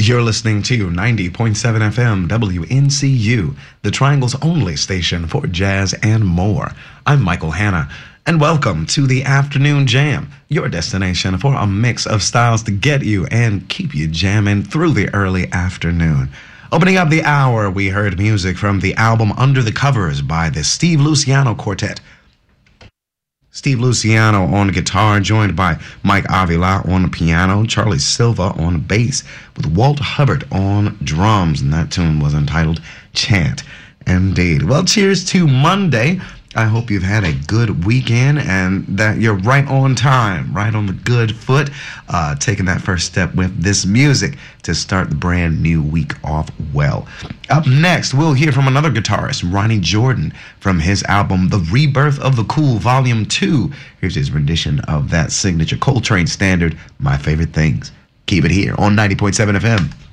You're listening to 90.7 FM WNCU, the Triangle's only station for jazz and more. I'm Michael Hanna, and welcome to the Afternoon Jam, your destination for a mix of styles to get you and keep you jamming through the early afternoon. Opening up the hour, we heard music from the album Under the Covers by the Steve Luciano Quartet. Steve Luciano on guitar, joined by Mike Avila on the piano, Charlie Silva on bass, with Walt Hubbard on drums, and that tune was entitled Chant. Indeed. Well, cheers to Monday. I hope you've had a good weekend and that you're right on time, right on the good foot, taking that first step with this music to start the brand new week off well. Up next, we'll hear from another guitarist, Ronnie Jordan, from his album The Rebirth of the Cool Volume 2. Here's his rendition of that signature Coltrane standard, My Favorite Things. Keep it here on 90.7 FM.